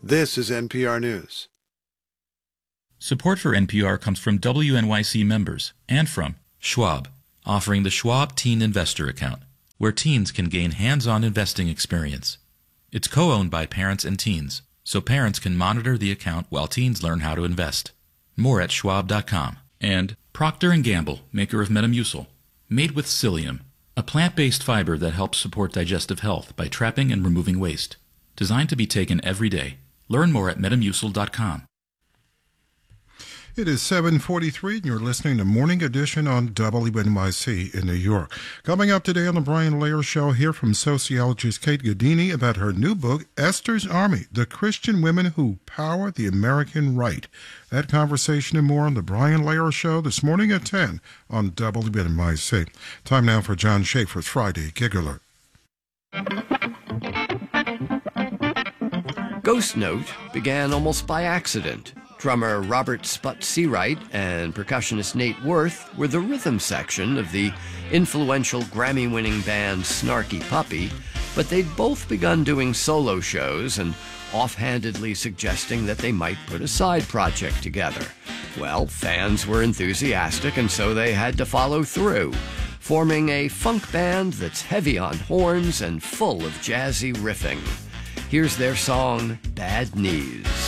This is NPR News. Support for NPR comes from WNYC members and from Schwab, offering the Schwab Teen Investor Account, where teens can gain hands-on investing experience. It's co-owned by parents and teens, so parents can monitor the account while teens learn how to invest. More at schwab.com. And Procter & Gamble, maker of Metamucil, made with psyllium, a plant-based fiber that helps support digestive health by trapping and removing waste. Designed to be taken every day. Learn more at metamucil.com. It is 7:43, and you're listening to Morning Edition on WNYC in New York. Coming up today on the Brian Lehrer Show, hear from sociologist Kate Gaddini about her new book, Esther's Army, The Christian Women Who Power the American Right. That conversation and more on the Brian Lehrer Show this morning at 10 on WNYC. Time now for John Schaefer's Friday Gig Alert. Ghost Note began almost by accident. Drummer Robert Sput Seawright and percussionist Nate Worth were the rhythm section of the influential Grammy-winning band Snarky Puppy, but they'd both begun doing solo shows and offhandedly suggesting that they might put a side project together. Well, fans were enthusiastic, and so they had to follow through, forming a funk band that's heavy on horns and full of jazzy riffing. Here's their song, Bad Knees.